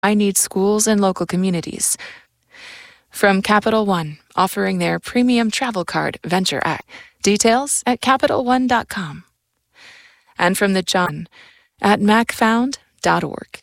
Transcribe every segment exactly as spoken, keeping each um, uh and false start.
I need schools and local communities. From Capital One, offering their premium travel card, Venture X. Details at Capital One dot com. And from the John at mac found dot org.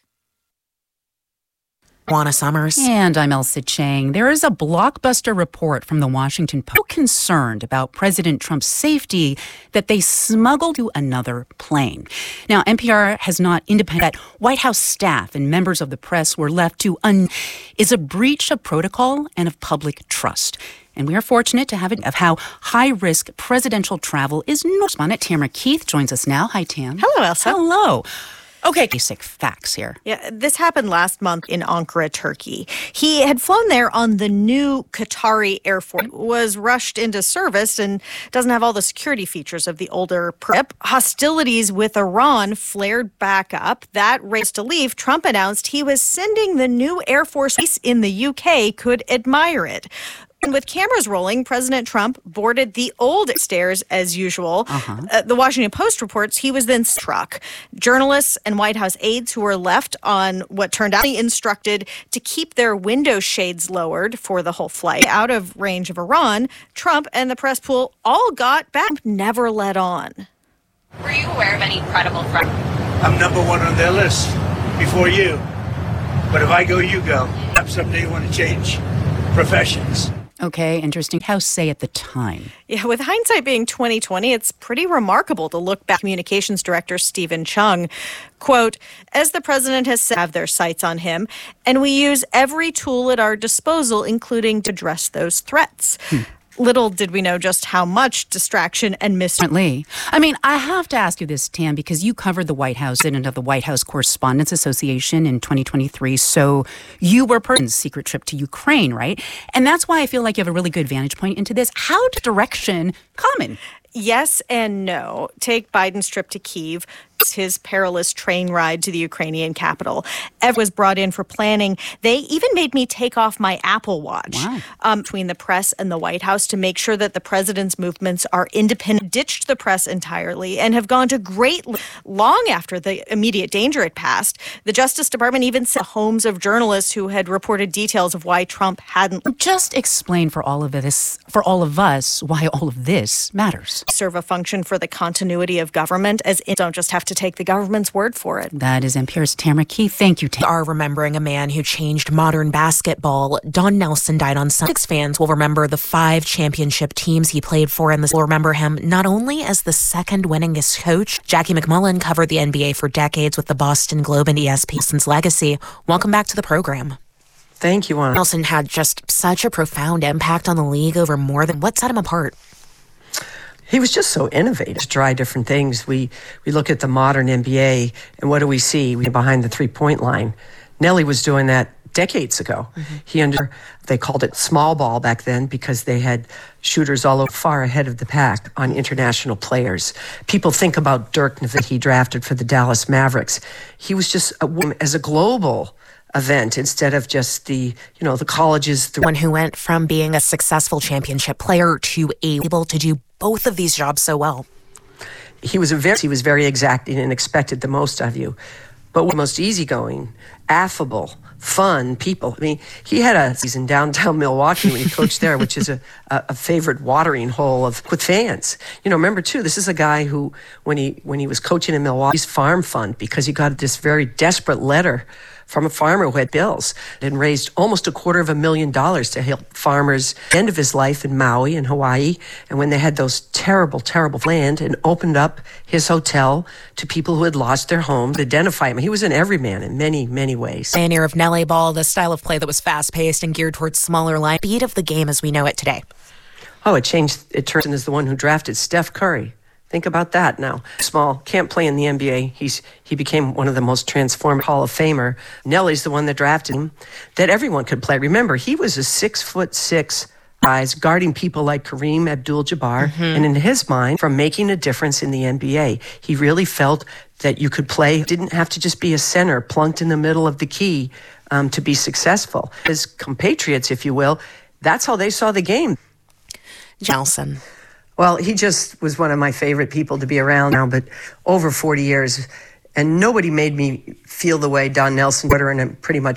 Juana Summers. And I'm Elsa Chang. There is a blockbuster report from the Washington Post concerned about President Trump's safety that they smuggled to another plane. Now, N P R has not independent. White House staff and members of the press were left to un is a breach of protocol and of public trust. And we are fortunate to have it of how high-risk presidential travel is. Correspondent Tamara Keith joins us now. Hi, Tam. Hello, Elsa. Hello. Okay, basic facts here. Yeah, this happened last month in Ankara, Turkey. He had flown there on the new Qatari Air Force, was rushed into service and doesn't have all the security features of the older prep. Hostilities with Iran flared back up. That race to leave, Trump announced he was sending the new Air Force in the U K could admire it. And with cameras rolling, President Trump boarded the old stairs as usual. Uh-huh. Uh, the Washington Post reports he was then struck. Journalists and White House aides who were left on what turned out instructed to keep their window shades lowered for the whole flight. Out of range of Iran, Trump and the press pool all got back, never let on. Were you aware of any credible threats? I'm number one on their list before you. But if I go, you go. Perhaps someday you want to change professions. Okay, interesting. House say at the time. Yeah, with hindsight being twenty twenty, it's pretty remarkable to look back. Communications Director Stephen Chung, quote, as the president has said, have their sights on him, and we use every tool at our disposal, including to address those threats. Hmm. Little did we know just how much distraction and mystery. I mean, I have to ask you this, Tam, because you covered the White House and of the White House Correspondents Association in twenty twenty-three. So you were part of the secret trip to Ukraine, right? And that's why I feel like you have a really good vantage point into this. How did direction common? Yes and no. Take Biden's trip to Kyiv, his perilous train ride to the Ukrainian capital. Ev was brought in for planning. They even made me take off my Apple Watch wow. um, between the press and the White House to make sure that the president's movements are independent, ditched the press entirely, and have gone to great long after the immediate danger had passed. The Justice Department even sent homes of journalists who had reported details of why Trump hadn't. Just explain for all of this, for all of us, why all of this matters. Serve a function for the continuity of government, as in don't just have to take the government's word for it. That is N P R's Tamara Keith. Thank you, Tamara. We are remembering a man who changed modern basketball. Don Nelson died on Sunday. Fans will remember the five championship teams he played for, and will remember him not only as the second winningest coach. Jackie McMullen covered the N B A for decades with the Boston Globe and E S P N's legacy. Welcome back to the program. Thank you, Juana. Nelson had just such a profound impact on the league over more than what set him apart. He was just so innovative to try different things. We we look at the modern N B A, and what do we see? We behind the three-point line. Nelly was doing that decades ago. Mm-hmm. He under they called it small ball back then because they had shooters all over far ahead of the pack on international players. People think about Dirk that he drafted for the Dallas Mavericks. He was just a, as a global event instead of just the, you know, the colleges. The one who went from being a successful championship player to able to do both of these jobs so well. He was a very, he was very exacting and expected the most of you, but most easygoing, affable, fun people. I mean, he had a season downtown Milwaukee when he coached there, which is a, a, a favorite watering hole of with fans. You know, remember too, this is a guy who, when he when he was coaching in Milwaukee's farm fund, because he got this very desperate letter from a farmer who had bills and raised almost a quarter of a million dollars to help farmers at the end of his life in Maui and Hawaii. And when they had those terrible, terrible land, and opened up his hotel to people who had lost their homes, to identify him. He was an everyman in many, many ways. Pioneer of Nelly ball, the style of play that was fast-paced and geared towards smaller line, beat of the game as we know it today. Oh, it changed. It turned into the one who drafted Steph Curry. Think about that now. Small, can't play in the N B A. He's he became one of the most transformed Hall of Famer. Nelly's the one that drafted him, that everyone could play. Remember, he was a six foot six guys guarding people like Kareem Abdul-Jabbar, mm-hmm. and in his mind, from making a difference in the N B A, he really felt that you could play. Didn't have to just be a center plunked in the middle of the key um, to be successful. His compatriots, if you will, that's how they saw the game. Nelson. Well, he just was one of my favorite people to be around now, but over forty years, and nobody made me feel the way Don Nelson would, and pretty much